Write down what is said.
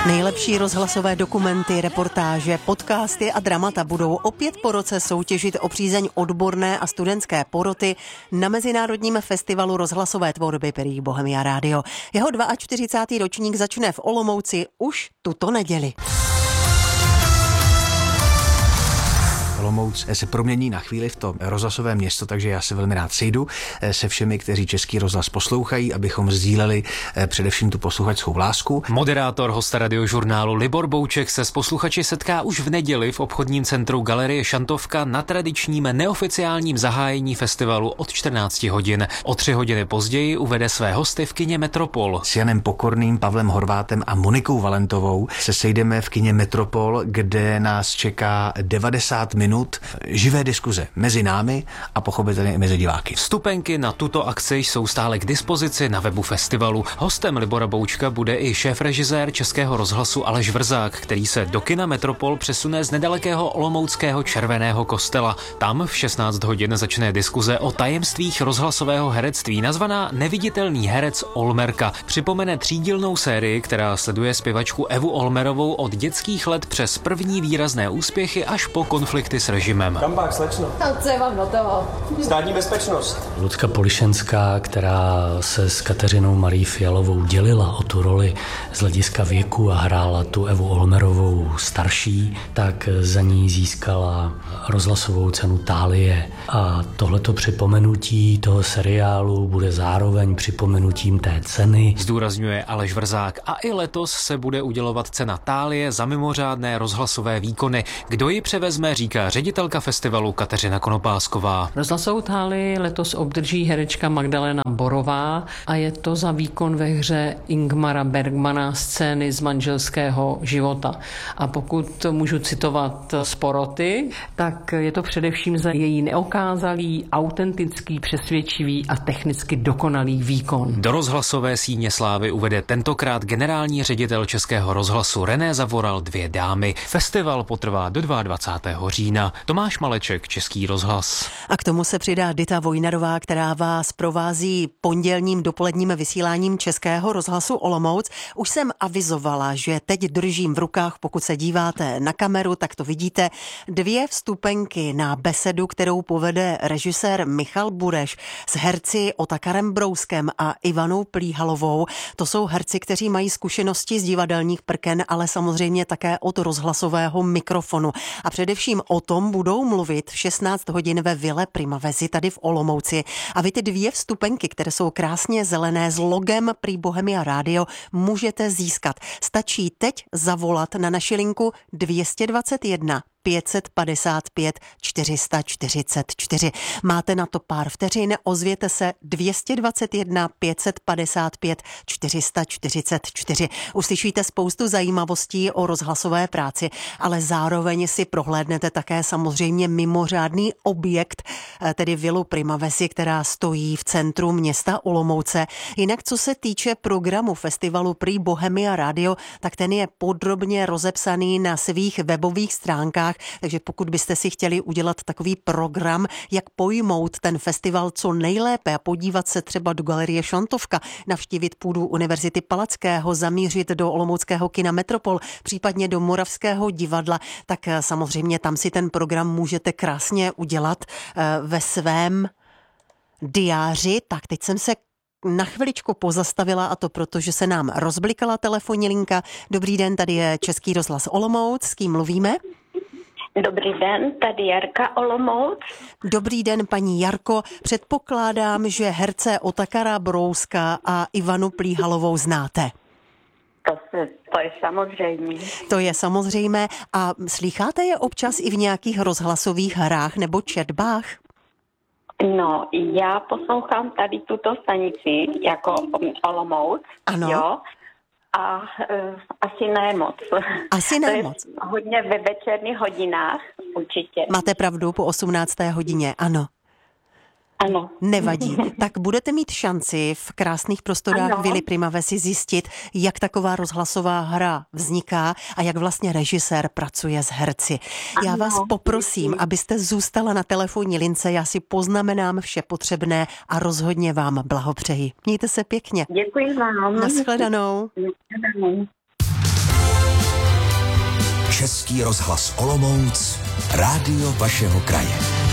Nejlepší rozhlasové dokumenty, reportáže, podcasty a dramata budou opět po roce soutěžit o přízeň odborné a studentské poroty na Mezinárodním festivalu rozhlasové tvorby Prix Bohemia Radio. Jeho 42. ročník začne v Olomouci už tuto neděli. Olomouc se promění na chvíli v to rozhlasové město, takže já se velmi rád sejdu se všemi, kteří Český rozhlas poslouchají, abychom sdíleli především tu posluchačskou lásku. Moderátor hosta radiožurnálu Libor Bouček se s posluchači setká už v neděli v obchodním centru Galerie Šantovka na tradičním neoficiálním zahájení festivalu od 14 hodin. O 3 hodiny později uvede své hosty v kině Metropol. S Janem Pokorným, Pavlem Horvátem a Monikou Valentovou se sejdeme v kině Metropol, kde nás čeká 90 minut živé diskuze mezi námi a pochopitelně i mezi diváky. Vstupenky na tuto akci jsou stále k dispozici na webu festivalu. Hostem Libora Boučka bude i šéfrežisér Českého rozhlasu Aleš Vrzák, který se do kina Metropol přesune z nedalekého olomouckého Červeného kostela. Tam v 16 hodin začne diskuze o tajemstvích rozhlasového herectví nazvaná Neviditelný herec Olmerka. Připomene třídílnou sérii, která sleduje zpěvačku Evu Olmerovou od dětských let přes první výrazné úspěchy až po konflikty s režimem. Kambák, slečno. A co je vám do toho? Státní bezpečnost. Lucka Polišenská, která se s Kateřinou Marí Fialovou dělila o tu roli z hlediska věku a hrála tu Evu Olmerovou starší, tak za ní získala rozhlasovou cenu Thálie. A tohleto připomenutí toho seriálu bude zároveň připomenutím té ceny. Zdůrazňuje Aleš Vrzák. A i letos se bude udělovat cena Thálie za mimořádné rozhlasové výkony. Kdo ji převezme, říká ředitelka festivalu Kateřina Konopásková. Rozhlasovou Thálii letos obdrží herečka Magdalena Borová a je to za výkon ve hře Ingmara Bergmana Scény z manželského života. A pokud můžu citovat z poroty, tak je to především za její neokázalý, autentický, přesvědčivý a technicky dokonalý výkon. Do rozhlasové síně slávy uvede tentokrát generální ředitel Českého rozhlasu René Zavoral 2 dámy. Festival potrvá do 22. října. Tomáš Maleček, Český rozhlas. A k tomu se přidá Dita Vojnarová, která vás provází pondělním dopoledním vysíláním Českého rozhlasu Olomouc. Už jsem avizovala, že teď držím v rukách, pokud se díváte na kameru, tak to vidíte, 2 vstupenky na besedu, kterou povede režisér Michal Bureš s herci Otakarem Brouskem a Ivanou Plíhalovou. To jsou herci, kteří mají zkušenosti z divadelních prken, ale samozřejmě také od rozhlasového mikrofonu. A především o tom budou mluvit v 16 hodin ve Ville Primavesi tady v Olomouci. A vy ty 2 vstupenky, které jsou krásně zelené s logem Prix Bohemia Radio, můžete získat. Stačí teď zavolat na naši linku 221 555 444. Máte na to pár vteřin, ozvěte se 221 555 444. Uslyšíte spoustu zajímavostí o rozhlasové práci, ale zároveň si prohlédnete také samozřejmě mimořádný objekt, tedy Villu Primavesi, která stojí v centru města Olomouce. Jinak co se týče programu festivalu Prix Bohemia Radio, tak ten je podrobně rozepsaný na svých webových stránkách, takže pokud byste si chtěli udělat takový program, jak pojmout ten festival co nejlépe a podívat se třeba do Galerie Šantovka, navštívit půdu Univerzity Palackého, zamířit do olomouckého kina Metropol, případně do Moravského divadla, tak samozřejmě tam si ten program můžete krásně udělat ve svém diáři. Tak teď jsem se na chviličku pozastavila, a to proto, že se nám rozblikala telefonní linka. Dobrý den, tady je Český rozhlas Olomouc. S kým mluvíme? Dobrý den, tady Jarka Olomouc. Dobrý den, paní Jarko. Předpokládám, že herce Otakara Brouska a Ivanu Plíhalovou znáte. To je samozřejmě. To je samozřejmé. A slýcháte je občas i v nějakých rozhlasových hrách nebo četbách? No, já poslouchám tady tuto stanici jako Olomouc. Ano. Jo. A asi ne moc. Asi ne moc. Hodně ve večerních hodinách, určitě. Máte pravdu, po 18. hodině, ano. Ano. Nevadí. Tak budete mít šanci v krásných prostorách Villy Primavesi zjistit, jak taková rozhlasová hra vzniká a jak vlastně režisér pracuje s herci. Já vás poprosím, abyste zůstala na telefonní lince, já si poznamenám vše potřebné a rozhodně vám blahopřeji. Mějte se pěkně. Děkuji vám. Nashledanou. Nashledanou. Český rozhlas Olomouc, rádio vašeho kraje.